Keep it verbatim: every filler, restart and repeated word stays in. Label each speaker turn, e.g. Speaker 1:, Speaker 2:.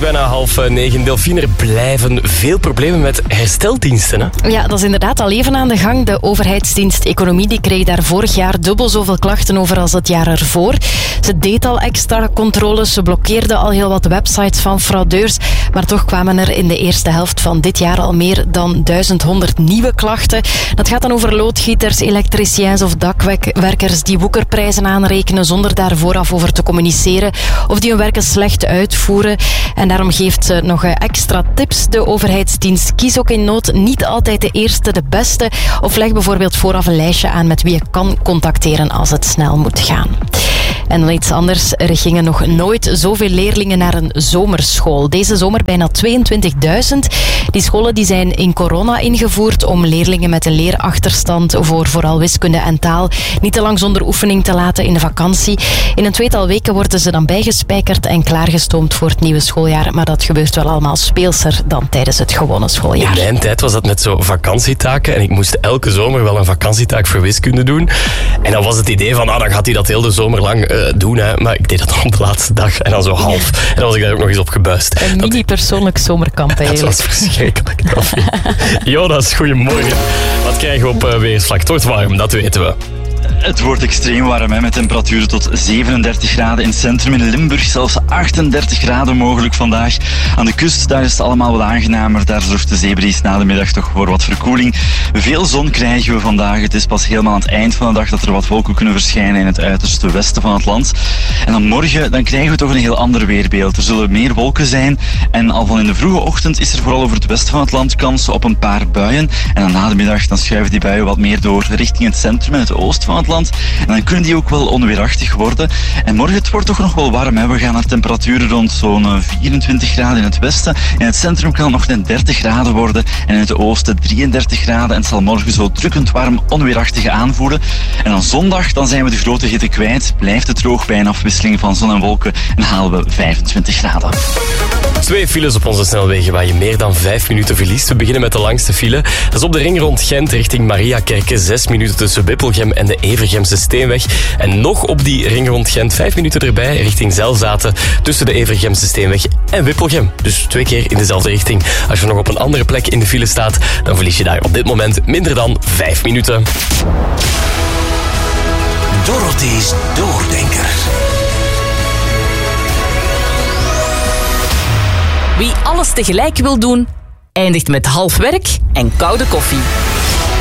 Speaker 1: bijna half negen. Delphine, er blijven veel problemen met hersteldiensten. Hè?
Speaker 2: Ja, dat is inderdaad al even aan de gang. De overheidsdienst Economie die kreeg daar vorig jaar dubbel zoveel klachten over als het jaar ervoor. Ze deed al extra controles, ze blokkeerde al heel wat websites van fraudeurs, maar toch kwamen er in de eerste helft van dit jaar al meer dan duizend honderd nieuwe klachten. Dat gaat dan over loodgieters, elektriciëns of dakwerkers die woekerprijzen aanrekenen zonder daar vooraf over te communiceren of die hun werken slecht uitvoeren. En daarom geeft ze nog extra tips. De overheidsdienst Kies ook in nood niet altijd de eerste, de beste. Of leg bijvoorbeeld vooraf een lijstje aan met wie je kan contacteren als het snel moet gaan. En dan iets anders. Er gingen nog nooit zoveel leerlingen naar een zomerschool. Deze zomer bijna tweeëntwintigduizend. Die scholen die zijn in corona ingevoerd om leerlingen met een leerachterstand voor vooral wiskunde en taal niet te lang zonder oefening te laten in de vakantie. In een tweetal weken worden ze dan bijgespijkerd en klaargestoomd voor het nieuwe schooljaar. Maar dat gebeurt wel allemaal speelser dan tijdens het gewone schooljaar.
Speaker 1: In mijn tijd was dat met zo vakantietaken. En ik moest elke zomer wel een vakantietaak voor wiskunde doen. En dan was het idee van, ah, dan gaat hij dat heel de zomer lang uh, doen. Hè. Maar ik deed dat dan op de laatste dag. En dan zo half. En dan was ik daar ook nog eens op gebuist.
Speaker 2: Een
Speaker 1: dat,
Speaker 2: mini-persoonlijk zomerkamp eigenlijk.
Speaker 1: Dat was verschrikkelijk. Jonas, goedemorgen. Wat krijgen we op uh, weersvlak? Het wordt warm, dat weten we.
Speaker 3: Het wordt extreem warm, hè, met temperaturen tot zevenendertig graden in het centrum. In Limburg zelfs achtendertig graden mogelijk vandaag. Aan de kust, daar is het allemaal wat aangenamer. Daar zorgt de zeebries na de middag toch voor wat verkoeling. Veel zon krijgen we vandaag. Het is pas helemaal aan het eind van de dag dat er wat wolken kunnen verschijnen in het uiterste westen van het land. En dan morgen dan krijgen we toch een heel ander weerbeeld. Er zullen meer wolken zijn. En al van in de vroege ochtend is er vooral over het westen van het land kans op een paar buien. En dan na de middag dan schuiven die buien wat meer door richting het centrum en het oosten van het land. En dan kunnen die ook wel onweerachtig worden. En morgen het wordt toch nog wel warm. Hè. We gaan naar temperaturen rond zo'n vierentwintig graden in het westen. In het centrum kan het nog net dertig graden worden. En in het oosten drieëndertig graden. En het zal morgen zo drukkend warm onweerachtig aanvoelen. En dan zondag dan zijn we de grote hitte kwijt. Blijft het droog bij een afwisseling van zon en wolken. En halen we vijfentwintig graden.
Speaker 1: Twee files op onze snelwegen waar je meer dan vijf minuten verliest. We beginnen met de langste file. Dat is op de ring rond Gent richting Mariakerke. Zes minuten tussen Wippelgem en de Evergemse Steenweg. En nog op die ring rond Gent. Vijf minuten erbij richting Zelzaten tussen de Evergemse Steenweg en Wippelgem. Dus twee keer in dezelfde richting. Als je nog op een andere plek in de file staat, dan verlies je daar op dit moment minder dan vijf minuten.
Speaker 4: Dorothy's Doordenker.
Speaker 5: Wie alles tegelijk wil doen, eindigt met half werk en koude koffie.